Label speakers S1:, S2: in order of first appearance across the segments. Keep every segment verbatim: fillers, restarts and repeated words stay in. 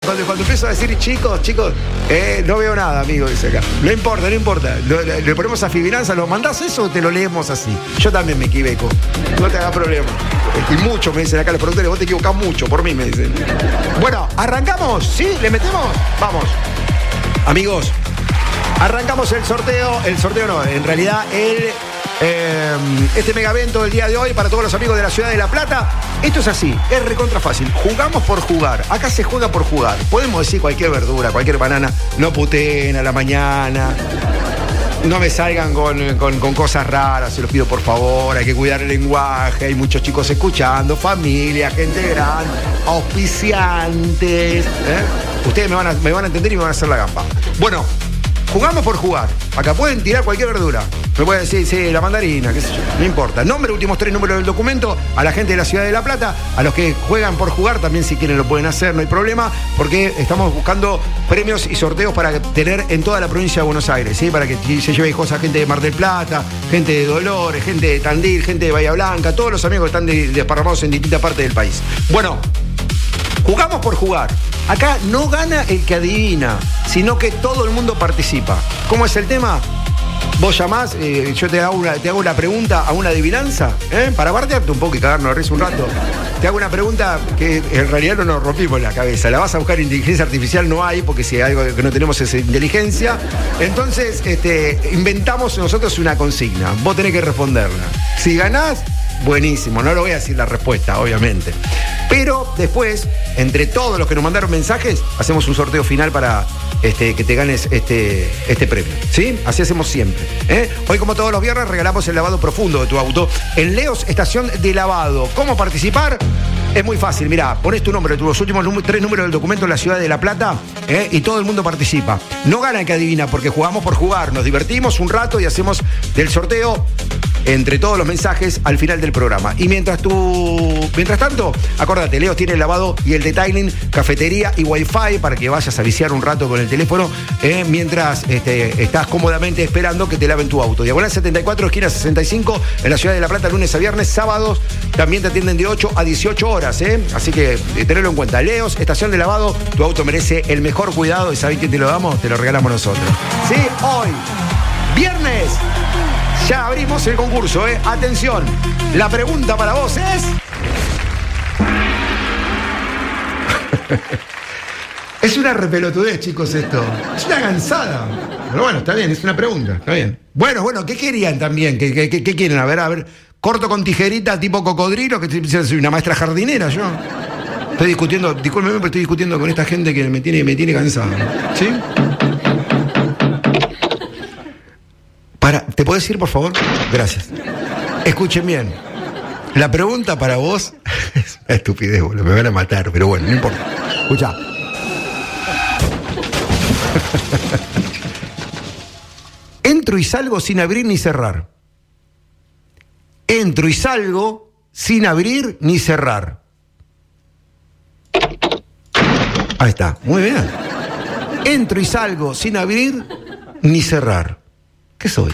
S1: cuando, cuando empiezo a decir chicos, chicos, eh, no veo nada, amigo, dice acá. No importa, no importa. Lo, le, le ponemos a Fifinanza, ¿lo mandás eso o te lo leemos así? Yo también me equivoco. No te hagas problema. Y mucho me dicen acá los productores, vos te equivocás mucho, por mí me dicen. Bueno, ¿arrancamos? ¿Sí? ¿Le metemos? Vamos. Amigos, arrancamos el sorteo. El sorteo no, en realidad el... Eh, este megavento del día de hoy para todos los amigos de la ciudad de La Plata. Esto es así, es recontra fácil. Jugamos por jugar, acá se juega por jugar. Podemos decir cualquier verdura, cualquier banana. No puteen a la mañana. No me salgan con, con, con cosas raras, se los pido por favor. Hay que cuidar el lenguaje, hay muchos chicos escuchando, familia, gente grande, auspiciantes, ¿eh? Ustedes me van, a, me van a entender y me van a hacer la gamba. Bueno, jugamos por jugar. Acá pueden tirar cualquier verdura. Me pueden decir, sí, la mandarina, qué sé yo, no importa. Nombre, últimos tres números del documento, a la gente de la ciudad de La Plata, a los que juegan por jugar, también si quieren lo pueden hacer, no hay problema, porque estamos buscando premios y sorteos para tener en toda la provincia de Buenos Aires, ¿sí? Para que se lleve cosas gente de Mar del Plata, gente de Dolores, gente de Tandil, gente de Bahía Blanca, todos los amigos que están desparramados en distintas partes del país. Bueno, jugamos por jugar. Acá no gana el que adivina, sino que todo el mundo participa. ¿Cómo es el tema? Vos llamás, eh, yo te hago, una, te hago una pregunta a una adivinanza, ¿eh? Para bardearte un poco y cagarnos de risa un rato. Te hago una pregunta que en realidad no nos rompimos la cabeza. La vas a buscar en inteligencia artificial, no hay, porque si hay algo que no tenemos es inteligencia. Entonces, este, inventamos nosotros una consigna. Vos tenés que responderla. Si ganás, buenísimo. No lo voy a decir la respuesta, obviamente. Pero después, entre todos los que nos mandaron mensajes, hacemos un sorteo final para este, que te ganes este, este premio. ¿Sí? Así hacemos siempre. ¿eh? Hoy, como todos los viernes, regalamos el lavado profundo de tu auto en Leos Estación de Lavado. ¿Cómo participar? Es muy fácil, mirá, pones tu nombre, tus últimos num- tres números del documento en la ciudad de La Plata, ¿eh? Y todo el mundo participa. No gana el que adivina, porque jugamos por jugar, nos divertimos un rato y hacemos del sorteo entre todos los mensajes al final del programa. Y mientras tú, mientras tanto, acordate, Leos tiene el lavado y el detailing, cafetería y wifi para que vayas a viciar un rato con el teléfono, ¿eh? Mientras este, estás cómodamente esperando que te laven tu auto. Diagonal setenta y cuatro, esquina sesenta y cinco, en la ciudad de La Plata, lunes a viernes, sábados, también te atienden de ocho a dieciocho horas, ¿eh? Así que eh, tenelo en cuenta. Leos, estación de lavado, tu auto merece el mejor cuidado y ¿sabés quién te lo damos? Te lo regalamos nosotros. Sí, hoy, viernes, ya abrimos el concurso, ¿eh? Atención, la pregunta para vos es... Es una repelotudez, chicos, esto. Es una gansada. Pero bueno, está bien, es una pregunta, está bien. Bueno, bueno, ¿qué querían también? ¿Qué, qué, qué, qué quieren? A ver, a ver. Corto con tijerita tipo cocodrilo, que soy una maestra jardinera yo. Estoy discutiendo, discúlpeme, pero estoy discutiendo con esta gente que me tiene, me tiene cansado. ¿Sí? Para, ¿te podés ir, por favor? Gracias. Escuchen bien. La pregunta para vos es una estupidez, boludo. Me van a matar, pero bueno, no importa. Escuchá. Entro y salgo sin abrir ni cerrar. Entro y salgo sin abrir ni cerrar. Ahí está, muy bien. Entro y salgo sin abrir ni cerrar. ¿Qué soy?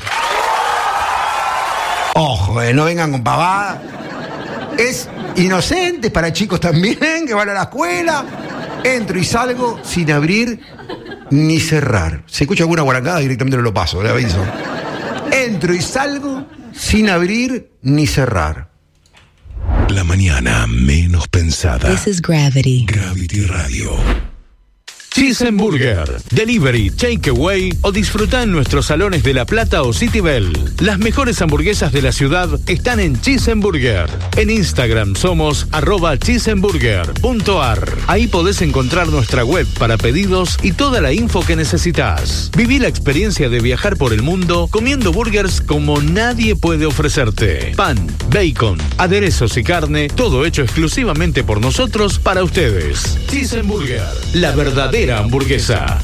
S1: Ojo, eh, no vengan con pavada. Es inocente, para chicos también, que van a la escuela. Entro y salgo sin abrir ni cerrar. Si escucha alguna guarangada, directamente no lo paso, le aviso. Entro y salgo sin abrir ni cerrar.
S2: La mañana menos pensada.
S3: This is Gravity.
S2: Gravity Radio.
S4: Cheeseburger, delivery, takeaway o disfruta en nuestros salones de La Plata o City Bell. Las mejores hamburguesas de la ciudad están en Cheeseburger. En Instagram somos arroba cheeseburger.ar. Ahí podés encontrar nuestra web para pedidos y toda la info que necesitas. Viví la experiencia de viajar por el mundo comiendo burgers como nadie puede ofrecerte. Pan, bacon, aderezos y carne, todo hecho exclusivamente por nosotros para ustedes. Cheeseburger, la verdadera hamburguesa.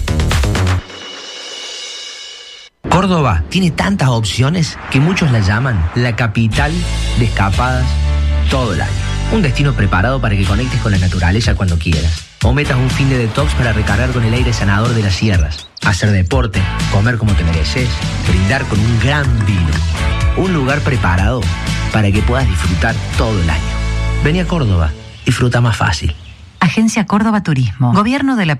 S5: Córdoba tiene tantas opciones que muchos la llaman la capital de escapadas todo el año. Un destino preparado para que conectes con la naturaleza cuando quieras. O metas un fin de detox para recargar con el aire sanador de las sierras. Hacer deporte, comer como te mereces, brindar con un gran vino. Un lugar preparado para que puedas disfrutar todo el año. Vení a Córdoba, disfruta más fácil.
S6: Agencia Córdoba Turismo. Gobierno de la